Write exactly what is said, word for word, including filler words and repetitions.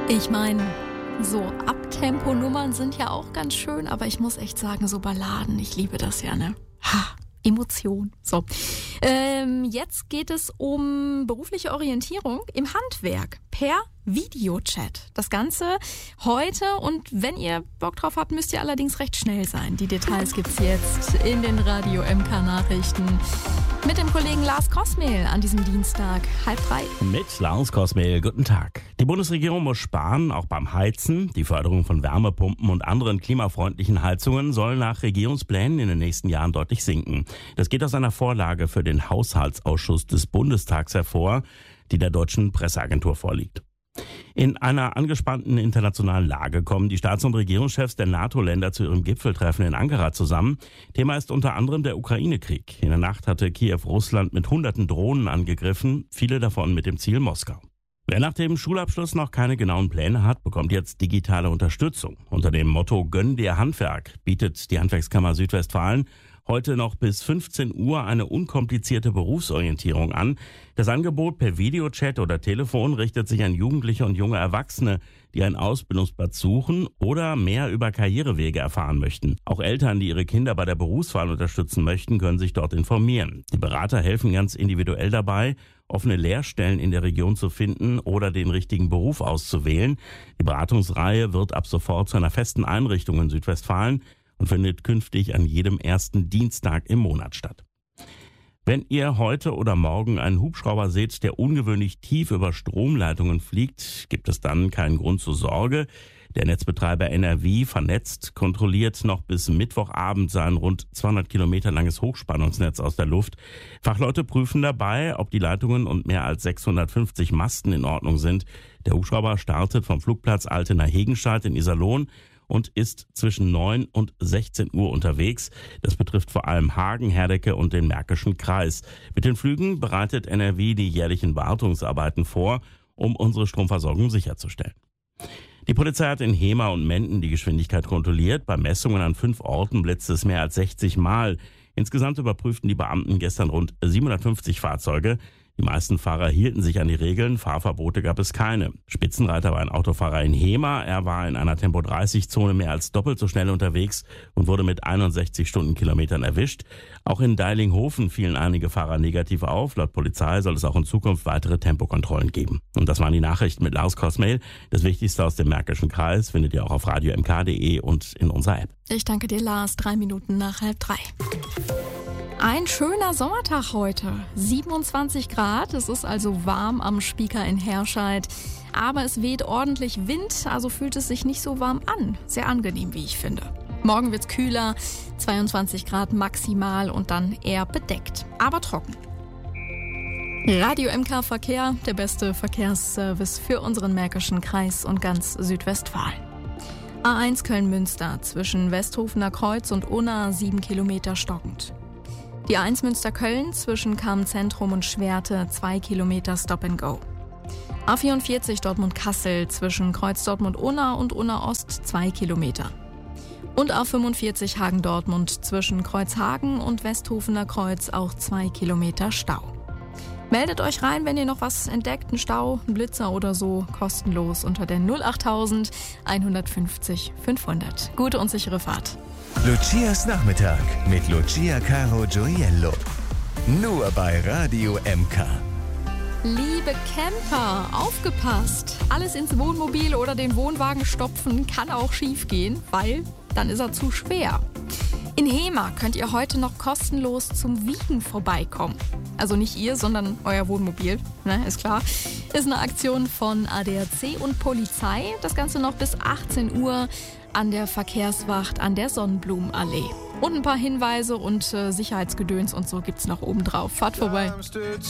Ich meine, so Abtempo-Nummern sind ja auch ganz schön, aber ich muss echt sagen, so Balladen, ich liebe das ja, ne? Ha, Emotion. So, ähm, jetzt geht es um berufliche Orientierung im Handwerk per Videochat. Das Ganze heute, und wenn ihr Bock drauf habt, müsst ihr allerdings recht schnell sein. Die Details gibt's jetzt in den Radio M K Nachrichten mit dem Kollegen Lars Kosmehl an diesem Dienstag, halb drei. Mit Lars Kosmehl, guten Tag. Die Bundesregierung muss sparen, auch beim Heizen. Die Förderung von Wärmepumpen und anderen klimafreundlichen Heizungen soll nach Regierungsplänen in den nächsten Jahren deutlich sinken. Das geht aus einer Vorlage für den Haushaltsausschuss des Bundestags hervor, die der deutschen Presseagentur vorliegt. In einer angespannten internationalen Lage kommen die Staats- und Regierungschefs der NATO-Länder zu ihrem Gipfeltreffen in Ankara zusammen. Thema ist unter anderem der Ukraine-Krieg. In der Nacht hatte Kiew Russland mit hunderten Drohnen angegriffen, viele davon mit dem Ziel Moskau. Wer nach dem Schulabschluss noch keine genauen Pläne hat, bekommt jetzt digitale Unterstützung. Unter dem Motto Gönn dir Handwerk bietet die Handwerkskammer Südwestfalen heute noch bis fünfzehn Uhr eine unkomplizierte Berufsorientierung an. Das Angebot per Videochat oder Telefon richtet sich an Jugendliche und junge Erwachsene, die einen Ausbildungsplatz suchen oder mehr über Karrierewege erfahren möchten. Auch Eltern, die ihre Kinder bei der Berufswahl unterstützen möchten, können sich dort informieren. Die Berater helfen ganz individuell dabei, offene Lehrstellen in der Region zu finden oder den richtigen Beruf auszuwählen. Die Beratungsreihe wird ab sofort zu einer festen Einrichtung in Südwestfalen und findet künftig an jedem ersten Dienstag im Monat statt. Wenn ihr heute oder morgen einen Hubschrauber seht, der ungewöhnlich tief über Stromleitungen fliegt, gibt es dann keinen Grund zur Sorge. Der Netzbetreiber N R W Vernetzt kontrolliert noch bis Mittwochabend sein rund zweihundert Kilometer langes Hochspannungsnetz aus der Luft. Fachleute prüfen dabei, ob die Leitungen und mehr als sechshundertfünfzig Masten in Ordnung sind. Der Hubschrauber startet vom Flugplatz Altena-Hegenstedt in Iserlohn und ist zwischen neun und sechzehn Uhr unterwegs. Das betrifft vor allem Hagen, Herdecke und den Märkischen Kreis. Mit den Flügen bereitet N R W die jährlichen Wartungsarbeiten vor, um unsere Stromversorgung sicherzustellen. Die Polizei hat in Hemer und Menden die Geschwindigkeit kontrolliert. Bei Messungen an fünf Orten blitzte es mehr als sechzig Mal. Insgesamt überprüften die Beamten gestern rund siebenhundertfünfzig Fahrzeuge. Die meisten Fahrer hielten sich an die Regeln, Fahrverbote gab es keine. Spitzenreiter war ein Autofahrer in Hemer. Er war in einer Tempo dreißig Zone mehr als doppelt so schnell unterwegs und wurde mit einundsechzig Stundenkilometern erwischt. Auch in Deilinghofen fielen einige Fahrer negativ auf. Laut Polizei soll es auch in Zukunft weitere Tempokontrollen geben. Und das waren die Nachrichten mit Lars Kosmehl. Das Wichtigste aus dem Märkischen Kreis findet ihr auch auf radio m k punkt d e und in unserer App. Ich danke dir, Lars. Drei Minuten nach halb drei. Ein schöner Sommertag heute. siebenundzwanzig Grad, es ist also warm am Spieker in Herscheid. Aber es weht ordentlich Wind, also fühlt es sich nicht so warm an. Sehr angenehm, wie ich finde. Morgen wird's kühler, zweiundzwanzig Grad maximal und dann eher bedeckt, aber trocken. Radio M K Verkehr, der beste Verkehrsservice für unseren Märkischen Kreis und ganz Südwestfalen. A eins Köln-Münster zwischen Westhofener Kreuz und Unna sieben Kilometer stockend. Die A eins Münster-Köln zwischen Cham-Zentrum und Schwerte zwei Kilometer Stop and Go. A vierundvierzig Dortmund-Kassel zwischen Kreuz Dortmund-Unna und Unna-Ost zwei Kilometer. Und A fünfundvierzig Hagen-Dortmund zwischen Kreuzhagen und Westhofener Kreuz auch zwei Kilometer Stau. Meldet euch rein, wenn ihr noch was entdeckt, einen Stau, einen Blitzer oder so, kostenlos unter der null achttausend einhundertfünfzig fünfhundert. Gute und sichere Fahrt. Lucias Nachmittag mit Lucia Caro Gioiello. Nur bei Radio M K. Liebe Camper, aufgepasst! Alles ins Wohnmobil oder den Wohnwagen stopfen kann auch schief gehen, weil dann ist er zu schwer. In Hemer könnt ihr heute noch kostenlos zum Wiegen vorbeikommen. Also nicht ihr, sondern euer Wohnmobil, ne, ist klar. Ist eine Aktion von A D A C und Polizei. Das Ganze noch bis achtzehn Uhr an der Verkehrswacht an der Sonnenblumenallee. Und ein paar Hinweise und äh, Sicherheitsgedöns und so gibt's noch oben drauf. Fahrt vorbei.